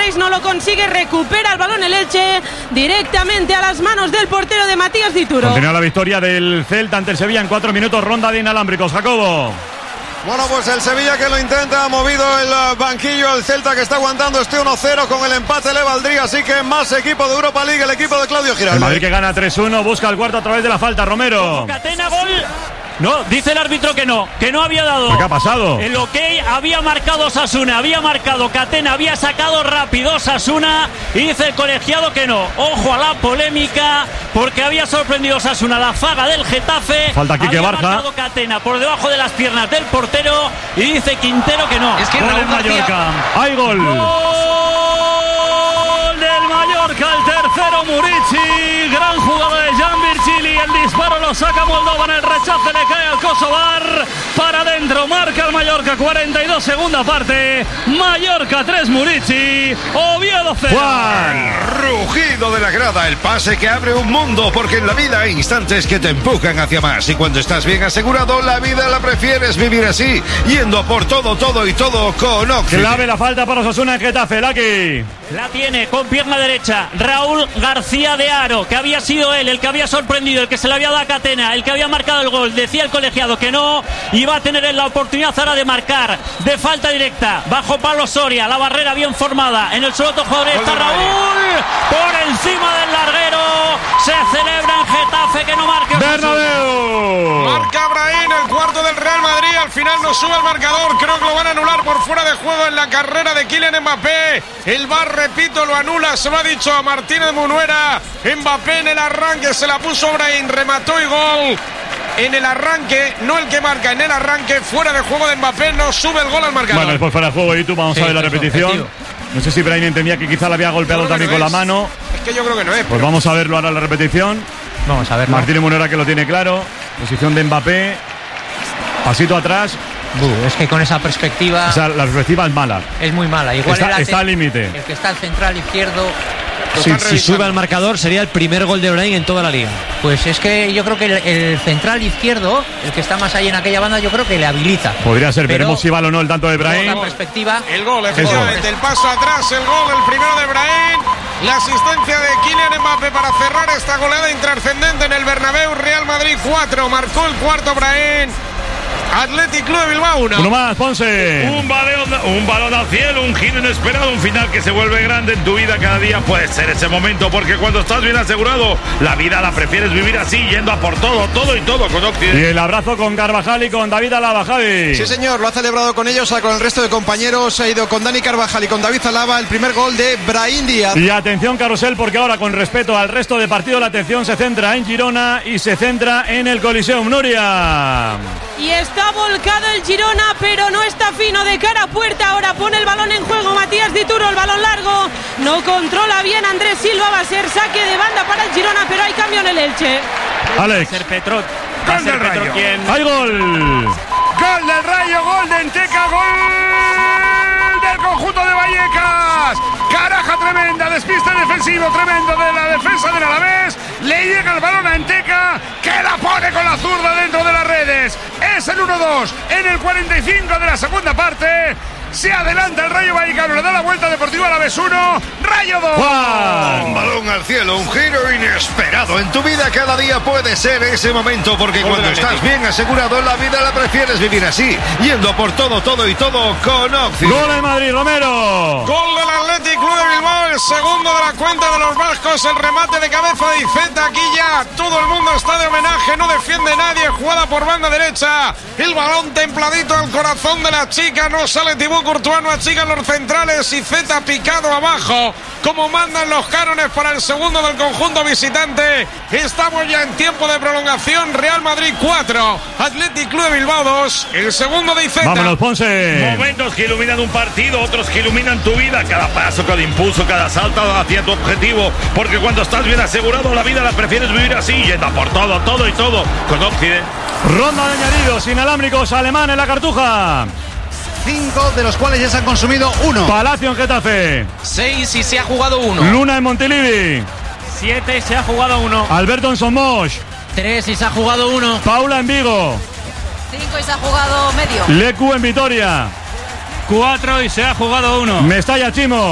Reis no lo consigue, recupera el balón el Elche directamente a las manos del portero de Matías Dituro. Continúa la victoria del Celta ante el Sevilla en 4 minutos, ronda de inalámbricos. Jacobo. Bueno, pues el Sevilla que lo intenta, ha movido el banquillo, el Celta que está aguantando este 1-0, con el empate le valdría, así que más equipo de Europa League, el equipo de Claudio Giraldo. El Madrid que gana 3-1, busca el cuarto a través de la falta, Romero. Catena, gol. No, dice el árbitro que no había dado. ¿Qué ha pasado? El ok, había marcado Osasuna, había marcado Catena, había sacado rápido Osasuna y dice el colegiado que no. Ojo a la polémica, porque había sorprendido Osasuna la zaga del Getafe. Falta Quique Barja. Había marcado Catena por debajo de las piernas del portero y dice Quintero que no. Es que gol Raúl en Mallorca. ¡Hay gol! Gol del Mallorca, el tercero Murici. Gran jugada de Jan Virgili. El disparo lo saca Moldova, en el rechace le cae al Kosovar. Para adentro, marca el Mallorca, 42 segunda parte. Mallorca 3, Murici. Oviedo 0. Rugido de la grada, el pase que abre un mundo, porque en la vida hay instantes que te empujan hacia más, y cuando estás bien asegurado, la vida la prefieres vivir así, yendo a por todo, todo y todo con Oxy. Clave la falta para Osasuna en Getafe, Laki. La tiene con pierna derecha Raúl García de Haro, que había sido él el que había sorprendido, el que se le había dado a Catena, el que había marcado el gol. Decía el colegiado que no, y va a tener la oportunidad ahora de marcar de falta directa bajo Pablo Soria. La barrera bien formada, en el suelo jugador está Raúl por encima del larguero. Se celebra en Getafe que no marque Bernabéu. Marca Brahim, el cuarto del Real Madrid. Al final no sube el marcador, creo que lo van a anular por fuera de juego en la carrera de Kylian Mbappé. El VAR, repito, lo anula, se lo ha dicho a Martínez Munuera. Mbappé en el arranque se la puso Brahim, remató y gol. En el arranque, no el que marca, en el arranque, fuera de juego de Mbappé, no sube el gol al marcador. Bueno, después fuera de juego y tú vamos a ver la repetición. No sé si Brahim entendía que quizá le había golpeado también con la mano. Es que yo creo que no es. Pues vamos a verlo ahora en la repetición. Vamos a verlo. Martínez Munuera que lo tiene claro. Posición de Mbappé. Pasito atrás. Es que con esa perspectiva. O sea, la perspectiva es mala. Es muy mala. Igual está al límite. El que está al central izquierdo. Si sube al marcador sería el primer gol de Brahim en toda la liga. Pues es que yo creo que el central izquierdo, el que está más ahí en aquella banda, yo creo que le habilita. Podría ser, veremos si vale o no el tanto de Brahim. La perspectiva. El gol, efectivamente, el paso atrás, el gol, el primero de Brahim. La asistencia de Kylian Mbappé para cerrar esta goleada intrascendente en el Bernabéu. Real Madrid 4, marcó el cuarto Brahim. Athletic Club de Bilbao 1. Uno más, Ponce. Un balón al cielo, un giro inesperado, un final que se vuelve grande en tu vida. Cada día puede ser ese momento, porque cuando estás bien asegurado, la vida la prefieres vivir así, yendo a por todo, todo y todo con Occidente. Y el abrazo con Carvajal y con David Alaba, Javi. Sí, señor, lo ha celebrado con ellos, con el resto de compañeros. Ha ido con Dani Carvajal y con David Alaba, el primer gol de Brahim Díaz. Y atención, Carrusel, porque ahora, con respeto al resto de partido, la atención se centra en Girona y se centra en el Coliseum. Nuria. Y está volcado el Girona, pero no está fino de cara a puerta. Ahora pone el balón en juego Matías Dituro, el balón largo. No controla bien Andrés Silva, va a ser saque de banda para el Girona, pero hay cambio en el Elche. Alex. Va a ser Petro quien... ¡Hay gol! Gol del Rayo, gol de Enteca, gol del conjunto de Vallecas. Caraja tremenda, despiste defensivo tremendo de la defensa del Alavés. Le llega el balón a Enteca, que la pone con la zurda dentro de las redes. Es el 1-2 en el 45 de la segunda parte. Se adelanta el Rayo Vallecano, le da la vuelta Deportivo Alavés 1, Rayo 2. Un balón al cielo, un giro inesperado. En tu vida cada día puede ser ese momento, porque cuando estás bien asegurado, la vida la prefieres vivir así, yendo a por todo, todo y todo con Oxy. Gol de Madrid, Romero. Gol del Athletic Club de Bilbao, el segundo de la cuenta de los vascos. El remate de cabeza de Iceta. Aquí ya todo el mundo está de homenaje, no defiende nadie. Jugada por banda derecha, el balón templadito al corazón de la chica. No sale Thibaut Courtois, no achican los centrales. Iceta picado abajo, como mandan los cánones para el segundo del conjunto visitante. Estamos ya en tiempo de prolongación. Real Madrid 4, Athletic Club de Bilbao 2. El segundo de Iceta. Vámonos, Ponce. Momentos que iluminan un partido, otros que iluminan tu vida. Cada paso, cada impulso, cada salto hacia tu objetivo. Porque cuando estás bien asegurado, la vida la prefieres vivir así, yendo a por todo, todo y todo con Occidente. Ronda de añadidos inalámbricos, Alemán en la Cartuja. 5, de los cuales ya se han consumido 1. Palacio en Getafe. 6 y se ha jugado 1. Luna en Montilivi. 7 y se ha jugado 1. Alberto en Somos. 3 y se ha jugado 1. Paula en Vigo. 5 y se ha jugado medio. Lecu en Vitoria. 4 y se ha jugado 1. Mestalla Chimo.